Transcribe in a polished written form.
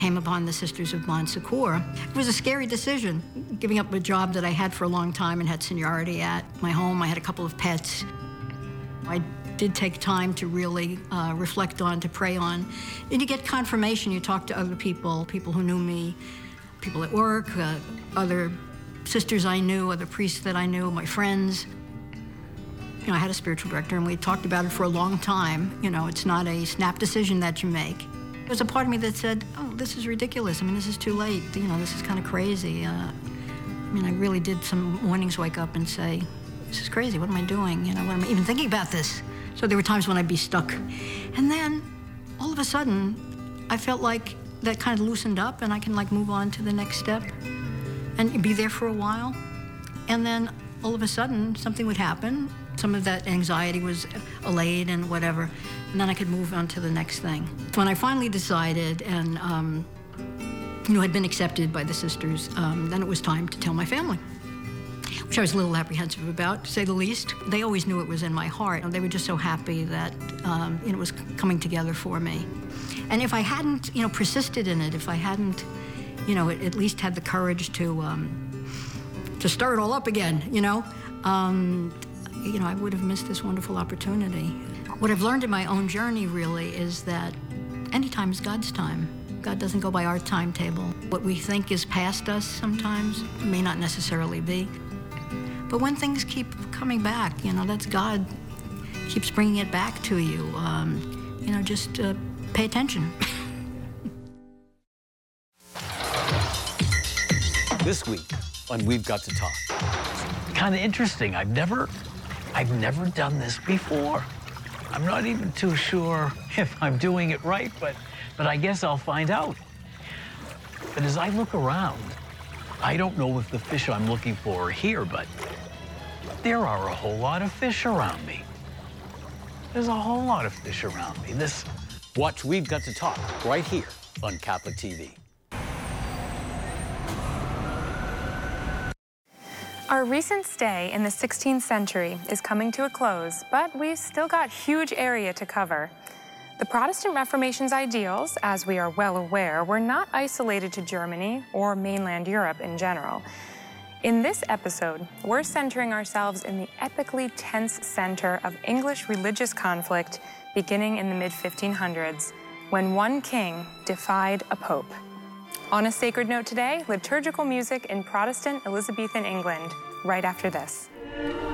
Came upon the Sisters of Bon Secours. It was a scary decision, giving up a job that I had for a long time and had seniority at. My home, I had a couple of pets. I did take time to really reflect on, to pray on. And you get confirmation, you talk to other people, people who knew me, people at work, other sisters I knew, other priests that I knew, my friends. You know, I had a spiritual director and we talked about it for a long time. You know, it's not a snap decision that you make. There was a part of me that said, oh, this is ridiculous. I mean, this is too late. You know, this is kind of crazy. I mean, I really did some mornings wake up and say, this is crazy. What am I doing? You know, what am I even thinking about this? So there were times when I'd be stuck. And then all of a sudden, I felt like that kind of loosened up and I can like move on to the next step and be there for a while. And then all of a sudden, something would happen. Some of that anxiety was allayed and whatever, and then I could move on to the next thing. When I finally decided and, you know, had been accepted by the sisters, then it was time to tell my family, which I was a little apprehensive about, to say the least. They always knew it was in my heart. They were just so happy that, you know, it was coming together for me. And if I hadn't, you know, persisted in it, if I hadn't, you know, at least had the courage to start it all up again, you know, I would have missed this wonderful opportunity. What I've learned in my own journey, really, is that any time is God's time. God doesn't go by our timetable. What we think is past us sometimes may not necessarily be. But when things keep coming back, you know, that's God keeps bringing it back to you. You know, just pay attention. This week on We've Got to Talk. Kind of interesting. I've never done this before. I'm not even too sure if I'm doing it right, but I guess I'll find out. But as I look around, I don't know if the fish I'm looking for are here, but there are a whole lot of fish around me. There's a whole lot of fish around me. Watch We've Got to Talk right here on Catholic TV. Our recent stay in the 16th century is coming to a close, but we've still got huge area to cover. The Protestant Reformation's ideals, as we are well aware, were not isolated to Germany or mainland Europe in general. In this episode, we're centering ourselves in the epically tense center of English religious conflict beginning in the mid-1500s, when one king defied a pope. On a sacred note today, liturgical music in Protestant Elizabethan England, right after this.